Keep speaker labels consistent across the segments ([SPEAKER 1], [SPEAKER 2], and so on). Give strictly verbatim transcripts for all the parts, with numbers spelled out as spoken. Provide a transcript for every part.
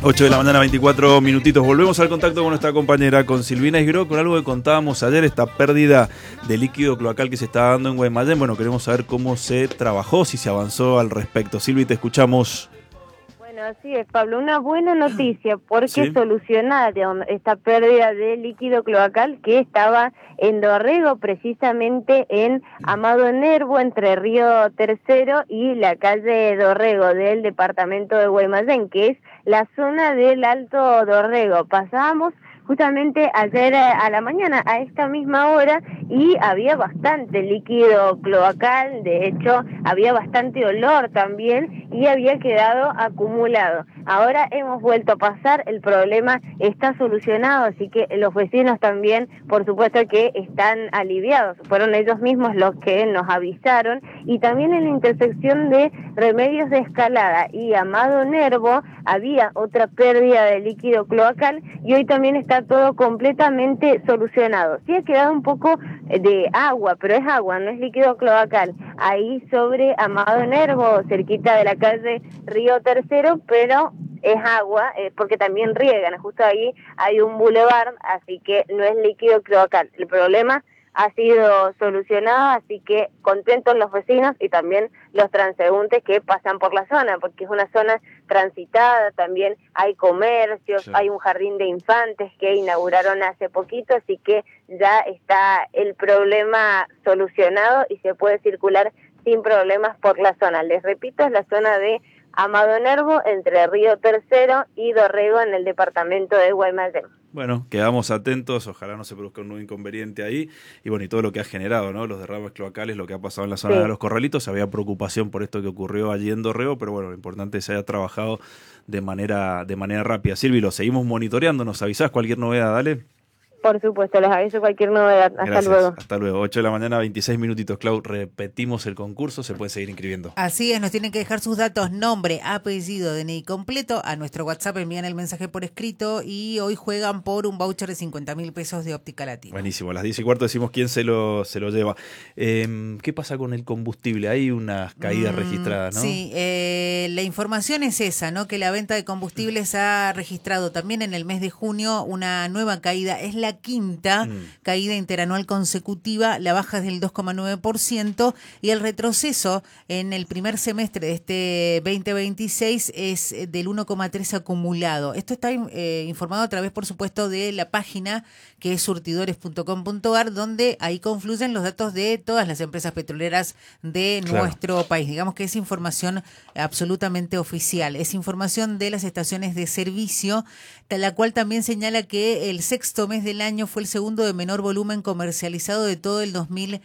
[SPEAKER 1] ocho de la mañana, veinticuatro minutitos. Volvemos al contacto con nuestra compañera, con Silvina Isgro, con algo que contábamos ayer, esta pérdida de líquido cloacal que se está dando en Guaymallén. Bueno, queremos saber cómo se trabajó, si se avanzó al respecto. Silvi, te escuchamos.
[SPEAKER 2] Bueno, así es, Pablo, una buena noticia porque
[SPEAKER 1] ¿Sí?
[SPEAKER 2] solucionaron esta pérdida de líquido cloacal que estaba en Dorrego, precisamente en Amado Nervo, entre Río Tercero y la calle Dorrego del departamento de Guaymallén, que es la zona del Alto Dorrego. Pasábamos justamente ayer a la mañana a esta misma hora y había bastante líquido cloacal, de hecho había bastante olor también y había quedado acumulado. Ahora hemos vuelto a pasar, el problema está solucionado, así que los vecinos también, por supuesto que están aliviados, fueron ellos mismos los que nos avisaron. Y también en la intersección de Remedios de Escalada y Amado Nervo había otra pérdida de líquido cloacal y hoy también está todo completamente solucionado. Sí ha quedado un poco de agua, pero es agua, no es líquido cloacal, ahí sobre Amado Nervo, cerquita de la calle Río Tercero, pero es agua, eh, porque también riegan, justo ahí hay un bulevar, así que no es líquido cloacal. El problema ha sido solucionado, así que contentos los vecinos y también los transeúntes que pasan por la zona, porque es una zona transitada, también hay comercios, sí. Hay un jardín de infantes que inauguraron hace poquito, así que ya está el problema solucionado y se puede circular sin problemas por la zona. Les repito, es la zona de Amado Nervo, entre Río Tercero y Dorrego, en el departamento de Guaymallén.
[SPEAKER 1] Bueno, quedamos atentos, ojalá no se produzca un nuevo inconveniente ahí, y bueno, y todo lo que ha generado, ¿no? Los derrames cloacales, lo que ha pasado en la zona sí. de los Corralitos, había preocupación por esto que ocurrió allí en Dorrego, pero bueno, lo importante es que se haya trabajado de manera, de manera rápida. Silvi, lo seguimos monitoreando, nos avisás cualquier novedad, dale.
[SPEAKER 2] Por supuesto, les aviso cualquier novedad. Hasta
[SPEAKER 1] Gracias.
[SPEAKER 2] luego.
[SPEAKER 1] Hasta luego. ocho de la mañana, veintiséis minutitos, Clau. Repetimos el concurso, se puede seguir inscribiendo.
[SPEAKER 3] Así es, nos tienen que dejar sus datos, nombre, apellido, D N I completo. A nuestro WhatsApp envían el mensaje por escrito y hoy juegan por un voucher de cincuenta mil pesos de Óptica Latina.
[SPEAKER 1] Buenísimo, a las diez y cuarto decimos quién se lo, se lo lleva. Eh, ¿Qué pasa con el combustible? Hay unas caídas mm, registradas, ¿no?
[SPEAKER 3] Sí, eh, la información es esa, ¿no? Que la venta de combustibles ha registrado también en el mes de junio una nueva caída. Es la quinta mm. caída interanual consecutiva, la baja es del dos coma nueve por ciento y el retroceso en el primer semestre de este veinte veintiséis es del uno coma tres acumulado. Esto está eh, informado a través, por supuesto, de la página que es surtidores punto com punto a r, donde ahí confluyen los datos de todas las empresas petroleras de claro. nuestro país. Digamos que es información absolutamente oficial, es información de las estaciones de servicio, la cual también señala que el sexto mes del año fue el segundo de menor volumen comercializado de todo el dos mil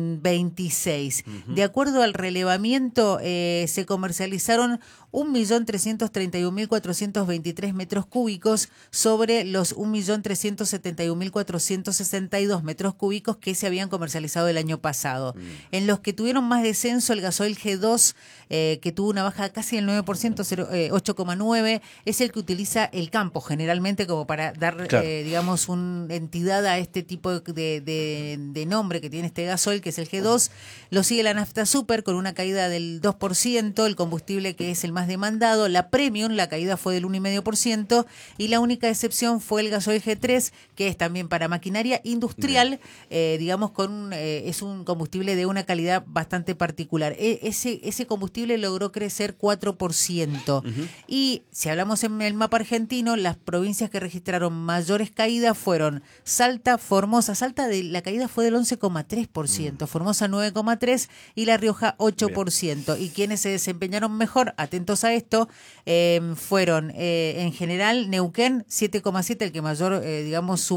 [SPEAKER 3] veintiséis. Uh-huh. De acuerdo al relevamiento, eh, se comercializaron un millón trescientos treinta y un mil cuatrocientos veintitrés metros cúbicos sobre los un millón trescientos setenta y un mil cuatrocientos sesenta y dos metros cúbicos que se habían comercializado el año pasado. Uh-huh. En los que tuvieron más descenso, el gasoil G dos, eh, que tuvo una baja casi del nueve por ciento, ocho coma nueve, es el que utiliza el campo generalmente como para dar, claro. eh, digamos, una entidad a este tipo de, de, de nombre que tiene este gasoil, que es el G dos. Lo sigue la nafta super con una caída del dos por ciento, el combustible que es el más demandado, la premium, la caída fue del uno coma cinco por ciento y la única excepción fue el gasoil G tres, que es también para maquinaria industrial, eh, digamos, con eh, es un combustible de una calidad bastante particular. E- ese, ese combustible logró crecer cuatro por ciento. Uh-huh. Y si hablamos en el mapa argentino, las provincias que registraron mayores caídas fueron Salta, Formosa. Salta, de, la caída fue del once coma tres por ciento, uh-huh. Formosa nueve coma tres por ciento y La Rioja ocho por ciento. Bien. Y quienes se desempeñaron mejor, atentos a esto, eh, fueron eh, en general Neuquén siete coma siete, el que mayor, eh, digamos, su